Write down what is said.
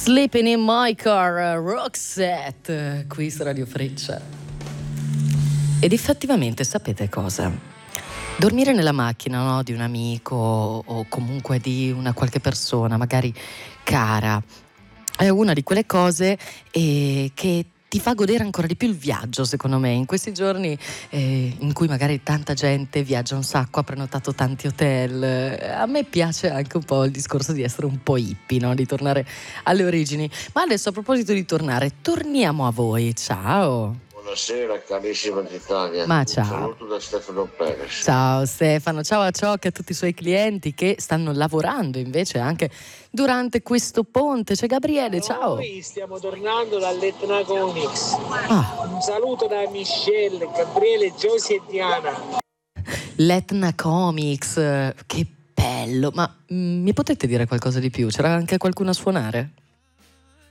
Sleeping in my car, Roxette, qui su Radio Freccia. Ed effettivamente sapete cosa? Dormire nella macchina, no, di un amico o comunque di una qualche persona, magari cara, è una di quelle cose che ti fa godere ancora di più il viaggio, secondo me. In questi giorni in cui magari tanta gente viaggia un sacco, ha prenotato tanti hotel, a me piace anche un po' il discorso di essere un po' hippie, no? Di tornare alle origini. Ma adesso, a proposito di tornare, torniamo a voi. Ciao! Buonasera carissima d'Italia. Ma Un ciao. saluto da Stefano Perez. Ciao Stefano, ciao a Ciocca e a tutti i suoi clienti che stanno lavorando invece anche durante questo ponte. C'è Gabriele, ciao. Noi stiamo tornando dall'Etna Comics. Ah. Un saluto da Michelle, Gabriele, Josie e Diana. L'Etna Comics, che bello. Ma mi potete dire qualcosa di più? C'era anche qualcuno a suonare?